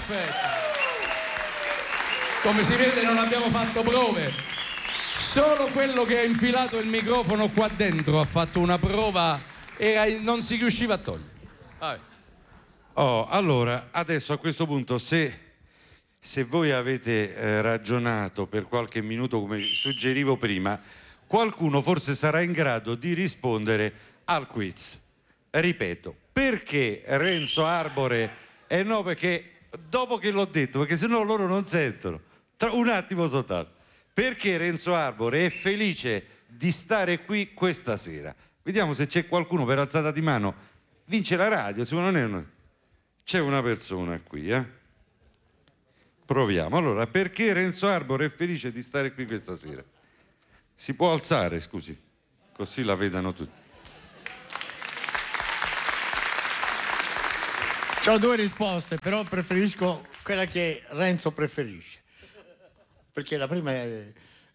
Perfetto. Come si vede non abbiamo fatto prove. Solo quello che ha infilato il microfono qua dentro ha fatto una prova e non si riusciva a togliere. Oh, allora, adesso a questo punto, se voi avete ragionato per qualche minuto, come suggerivo prima, qualcuno forse sarà in grado di rispondere al quiz. Ripeto, perché Renzo Arbore? No, perché dopo che l'ho detto, perché sennò loro non sentono. Un attimo soltanto. Perché Renzo Arbore è felice di stare qui questa sera? Vediamo se c'è qualcuno per alzata di mano. Vince la radio, insomma, non è una... C'è una persona qui, Proviamo. Allora, perché Renzo Arbore è felice di stare qui questa sera? Si può alzare, scusi, così la vedano tutti. C'ho due risposte, però preferisco quella che Renzo preferisce. Perché la prima è...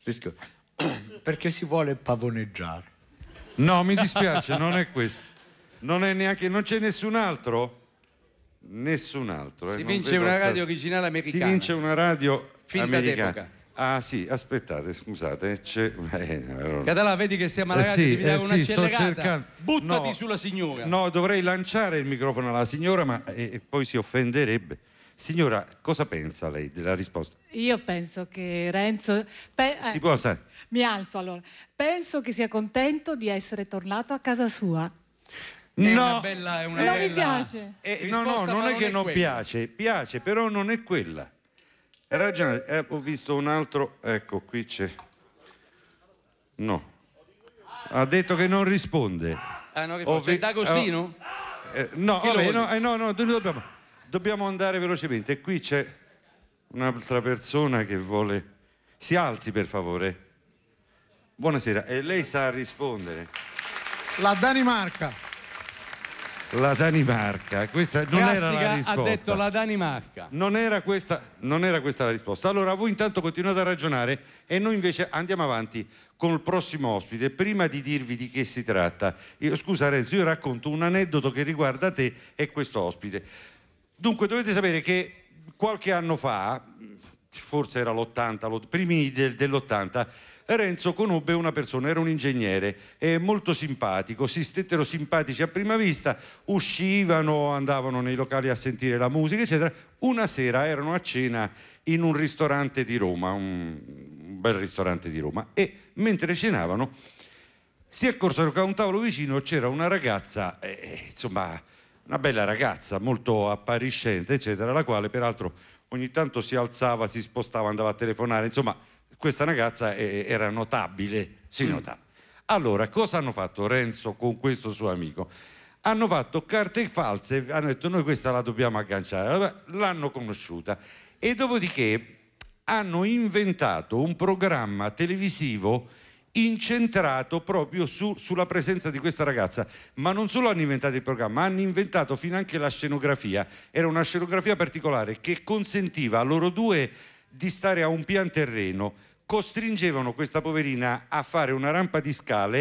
perché si vuole pavoneggiare. No, mi dispiace, non è questo. Non è neanche... Non c'è nessun altro? Nessun altro. Si vince una radio originale americana. Si vince una radio finta americana. d'epoca. Ah sì, aspettate, scusate, c'è... Català, vedi che siamo alla radio, devi dare un'accelerata. Sto cercando. Buttati sulla signora. No, dovrei lanciare il microfono alla signora, ma poi si offenderebbe. Signora, cosa pensa lei della risposta? Io penso che Renzo... Si può alzare? Mi alzo allora. Penso che sia contento di essere tornato a casa sua. No, non mi piace. No, non è che non piace, piace, però non è quella. Hai ragione, ho visto un altro, ecco, qui c'è. No. Ha detto che non risponde. Non risponde. C'è D'Agostino? No, vabbè, no, dobbiamo andare velocemente. E qui c'è un'altra persona che vuole... Si alzi, per favore. Buonasera, e lei sa rispondere? La Danimarca. La Danimarca, questa non era la risposta. Ha detto la Danimarca. Non era questa la risposta. Allora voi intanto continuate a ragionare e noi invece andiamo avanti con il prossimo ospite. Prima di dirvi di che si tratta, scusa Renzo, io racconto un aneddoto che riguarda te e questo ospite. Dunque dovete sapere che qualche anno fa, forse era l'80, primi dell'80, Renzo conobbe una persona, era un ingegnere, molto simpatico, si stettero simpatici a prima vista, uscivano, andavano nei locali a sentire la musica, eccetera. Una sera erano a cena in un ristorante di Roma, un bel ristorante di Roma, e mentre cenavano si accorsero che a un tavolo vicino c'era una ragazza, insomma, una bella ragazza, molto appariscente, eccetera, la quale peraltro ogni tanto si alzava, si spostava, andava a telefonare, insomma, questa ragazza era notabile, si notava. Allora, cosa hanno fatto Renzo con questo suo amico? Hanno fatto carte false, hanno detto noi questa la dobbiamo agganciare, l'hanno conosciuta e dopodiché hanno inventato un programma televisivo incentrato proprio sulla presenza di questa ragazza, ma non solo hanno inventato il programma, hanno inventato finanche la scenografia. Era una scenografia particolare che consentiva a loro due di stare a un pian terreno, costringevano questa poverina a fare una rampa di scale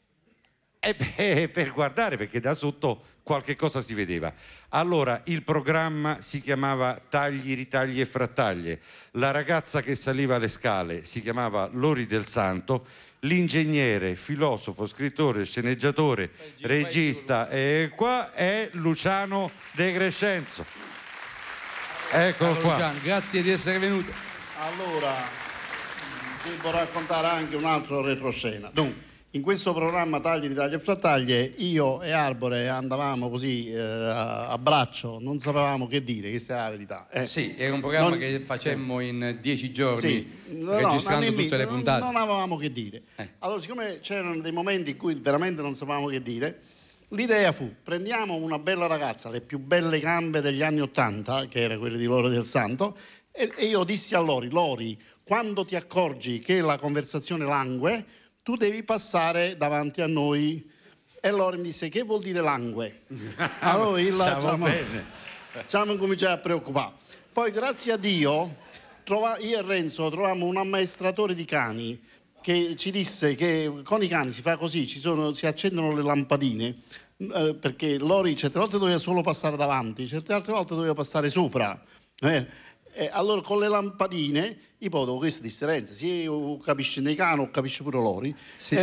per guardare, perché da sotto qualche cosa si vedeva. Allora il programma si chiamava Tagli, ritagli e frattaglie, la ragazza che saliva le scale si chiamava Lori del Santo, l'ingegnere, filosofo, scrittore, sceneggiatore, regista e qua è Luciano De Crescenzo. Eccolo qua. Luciano, grazie di essere venuto. Allora, devo raccontare anche un altro retroscena. Dunque, in questo programma Tagli, ritagli e frattaglie, io e Arbore andavamo così a braccio, non sapevamo che dire, questa è la verità. Sì, era un programma che facemmo in 10 giorni, registrando tutte le puntate. Non avevamo che dire. Allora, siccome c'erano dei momenti in cui veramente non sapevamo che dire, l'idea fu: prendiamo una bella ragazza, le più belle gambe degli anni '80, che era quelle di Lori del Santo, e io dissi a Lori, quando ti accorgi che la conversazione langue, tu devi passare davanti a noi. E Lori mi disse: che vuol dire langue? Allora ci hanno cominciato a preoccupare. Poi, grazie a Dio, io e Renzo trovammo un ammaestratore di cani che ci disse che con i cani si fa così, si accendono le lampadine, perché Lori certe volte doveva solo passare davanti, certe altre volte doveva passare sopra. E allora con le lampadine, io poi questa differenza, se io capisco nei cani, capisco pure loro. Sì.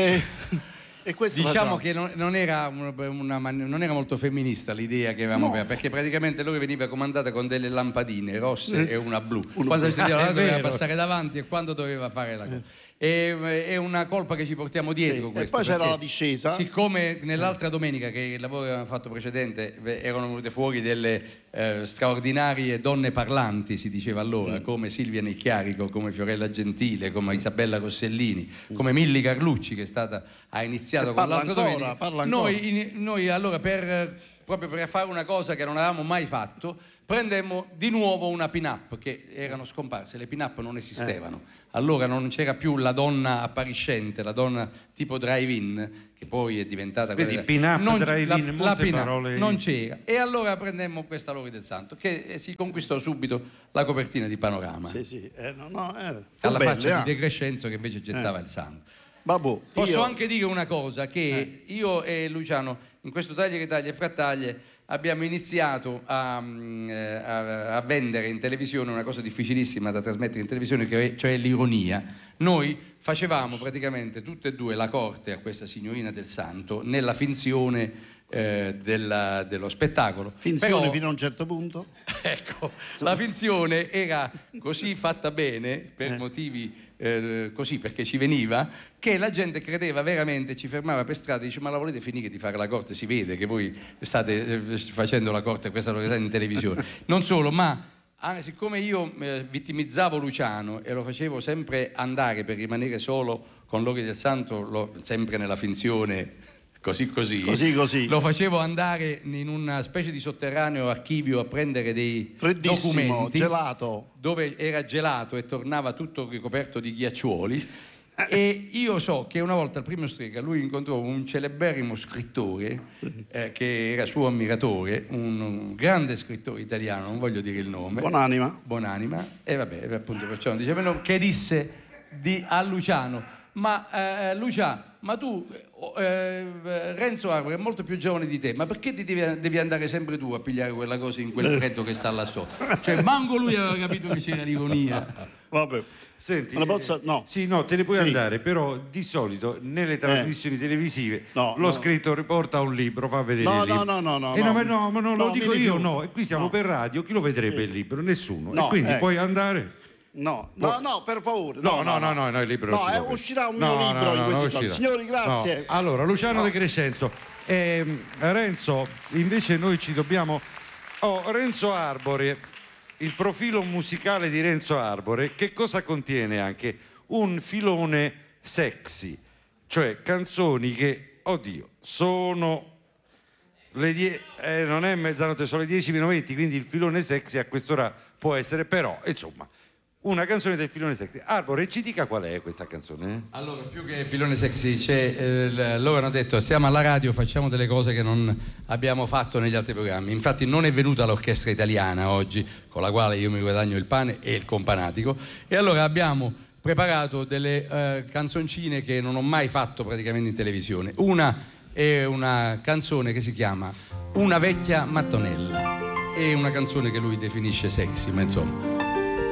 E questo diciamo che non era molto femminista l'idea che avevamo, perché praticamente loro veniva comandata con delle lampadine rosse e una blu. Quando si doveva passare davanti e quando doveva fare la cosa. È una colpa che ci portiamo dietro. E poi c'era la discesa. Siccome nell'altra domenica, che il lavoro che avevamo fatto precedente, erano venute fuori delle straordinarie donne parlanti, si diceva allora, come Silvia Nicchiarico, come Fiorella Gentile, come Isabella Rossellini, come Milli Carlucci, che ha iniziato con l'altra domenica. Noi allora proprio per fare una cosa che non avevamo mai fatto, prendemmo di nuovo una pin-up, che erano scomparse, le pin-up non esistevano. Allora non c'era più la donna appariscente, la donna tipo drive-in, che poi è diventata... Vedi, pin-up, drive-in, molte parole... Non c'era. E allora prendemmo questa Lori del Santo, che si conquistò subito la copertina di Panorama. Sì. Alla faccia di De Crescenzo, che invece gettava il santo. Vabbè, Posso anche dire una cosa, che io e Luciano, in questo Taglia che taglia e frattaglie, abbiamo iniziato a vendere in televisione una cosa difficilissima da trasmettere in televisione, cioè l'ironia. Noi facevamo praticamente tutte e due la corte a questa signorina del Santo nella finzione dello spettacolo. Finzione Però, fino a un certo punto? Ecco, la finzione era così fatta bene, per motivi così, perché ci veniva, che la gente credeva veramente, ci fermava per strada e dice: ma la volete finire di fare la corte? Si vede che voi state facendo la corte a questa località in televisione. Non solo, ma siccome io vittimizzavo Luciano e lo facevo sempre andare per rimanere solo con Lori del Santo, sempre nella finzione così, lo facevo andare in una specie di sotterraneo archivio a prendere dei documenti, gelato, dove era gelato e tornava tutto ricoperto di ghiaccioli. E io so che una volta al Primo Strega lui incontrò un celeberrimo scrittore che era suo ammiratore, un grande scrittore italiano, non voglio dire il nome, Buonanima, e vabbè, appunto perciò non diceva, che disse a Luciano: ma Lucia, ma tu Renzo Arbore è molto più giovane di te, ma perché ti devi andare sempre tu a pigliare quella cosa in quel freddo che sta là sotto? Cioè manco lui aveva capito che c'era l'ironia. Vabbè. Senti, no. Sì, no, te ne puoi andare, però di solito nelle trasmissioni televisive lo scrittore porta un libro, fa vedere il libro. No, ma non lo dico io, no, e qui siamo per radio, chi lo vedrebbe il libro? Nessuno. E quindi puoi andare. No, per favore. No, il libro non ci uscirà un mio libro in questi giorni. Signori, grazie. Allora, Luciano De Crescenzo. Renzo, invece noi ci dobbiamo... Renzo Arbore, il profilo musicale di Renzo Arbore, che cosa contiene anche? Un filone sexy, cioè canzoni che, sono non è mezzanotte, sono le 10:20, quindi il filone sexy a quest'ora può essere, però, insomma, una canzone del filone sexy. Arbore, ci dica qual è questa canzone? Allora, più che filone sexy, loro hanno detto: siamo alla radio, facciamo delle cose che non abbiamo fatto negli altri programmi. Infatti non è venuta l'orchestra italiana oggi, con la quale io mi guadagno il pane e il companatico, e allora abbiamo preparato delle canzoncine che non ho mai fatto praticamente in televisione. Una è una canzone che si chiama Una vecchia mattonella, è una canzone che lui definisce sexy, ma insomma